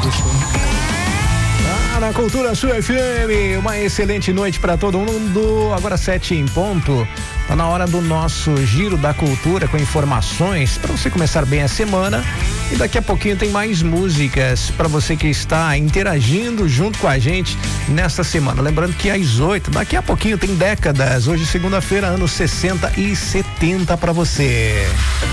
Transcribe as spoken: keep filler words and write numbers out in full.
do show. Ah, na Cultura Sul F M, uma excelente noite para todo mundo. Agora sete em ponto. Tá na hora do nosso giro da cultura com informações para você começar bem a semana. E daqui a pouquinho tem mais músicas para você que está interagindo junto com a gente nesta semana. Lembrando que às oito, daqui a pouquinho tem décadas. Hoje, segunda-feira, anos sessenta e setenta para você.